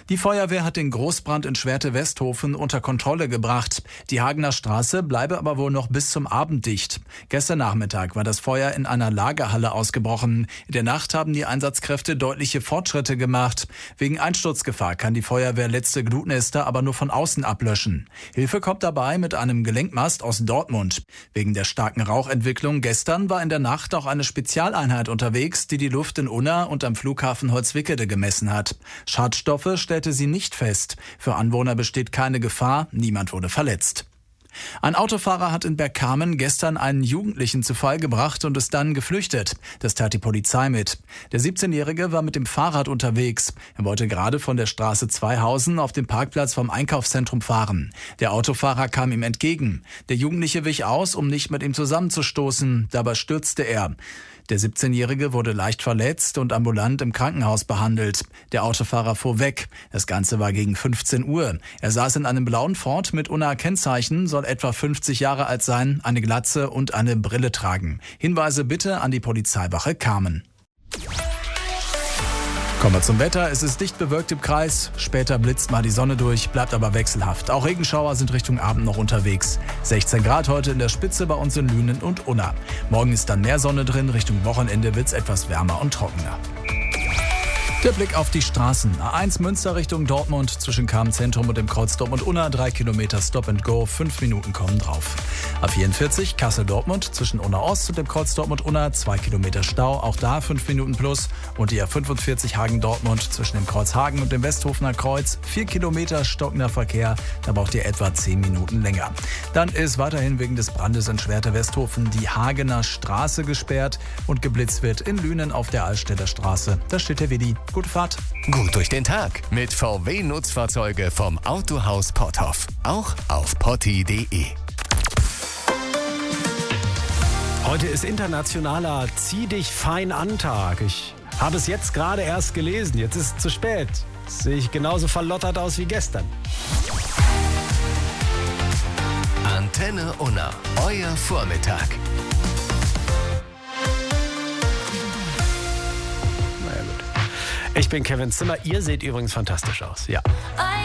Die Feuerwehr hat den Großbrand in Schwerte-Westhofen unter Kontrolle gebracht. Die Hagener Straße bleibe aber wohl noch bis zum Abend dicht. Gestern Nachmittag war das Feuer in einer Lagerhalle ausgebrochen. In der Nacht haben die Einsatzkräfte deutliche Fortschritte gemacht. Wegen Einsturzgefahr kann die Feuerwehr letzte Glutnester aber nur von außen ablöschen. Hilfe kommt dabei mit einem Gelenkmast aus Dortmund. Wegen der starken Rauchentwicklung gestern war in der Nacht auch eine Spezialeinheit unterwegs, die die Luft in Unna und am Flughafen Holzwickede gemessen hat. Schadstoffe stellte sie nicht fest. Für Anwohner besteht keine Gefahr, niemand wurde verletzt. Ein Autofahrer hat in Bergkamen gestern einen Jugendlichen zu Fall gebracht und ist dann geflüchtet. Das tat die Polizei mit. Der 17-Jährige war mit dem Fahrrad unterwegs. Er wollte gerade von der Straße Zweihausen auf den Parkplatz vom Einkaufszentrum fahren. Der Autofahrer kam ihm entgegen. Der Jugendliche wich aus, um nicht mit ihm zusammenzustoßen. Dabei stürzte er. Der 17-Jährige wurde leicht verletzt und ambulant im Krankenhaus behandelt. Der Autofahrer fuhr weg. Das Ganze war gegen 15 Uhr. Er saß in einem blauen Ford mit Unna-Kennzeichen, soll etwa 50 Jahre alt sein, eine Glatze und eine Brille tragen. Hinweise bitte an die Polizeiwache Kamen. Kommen wir zum Wetter. Es ist dicht bewölkt im Kreis. Später blitzt mal die Sonne durch, bleibt aber wechselhaft. Auch Regenschauer sind Richtung Abend noch unterwegs. 16 Grad heute in der Spitze bei uns in Lünen und Unna. Morgen ist dann mehr Sonne drin. Richtung Wochenende wird es etwas wärmer und trockener. Der Blick auf die Straßen. A1 Münster Richtung Dortmund zwischen Kamen-Zentrum und dem Kreuz Dortmund-Unna. 3 Kilometer Stop and Go, 5 Minuten kommen drauf. A44 Kassel-Dortmund zwischen Unna-Ost und dem Kreuz Dortmund-Unna. 2 Kilometer Stau, auch da 5 Minuten plus. Und die A45 Hagen-Dortmund zwischen dem Kreuz Hagen und dem Westhofener Kreuz. 4 Kilometer stockender Verkehr, da braucht ihr etwa 10 Minuten länger. Dann ist weiterhin wegen des Brandes in Schwerte-Westhofen die Hagener Straße gesperrt und geblitzt wird in Lünen auf der Altstädter Straße. Da steht der Willi. Gute Fahrt. Gut durch den Tag mit VW-Nutzfahrzeuge vom Autohaus Potthoff. Auch auf potti.de. Heute ist internationaler Zieh dich fein an Tag. Ich habe es jetzt gerade erst gelesen. Jetzt ist es zu spät. Jetzt sehe ich genauso verlottert aus wie gestern. Antenne Unna, euer Vormittag. Ich bin Kevin Zimmer. Ihr seht übrigens fantastisch aus. Ja.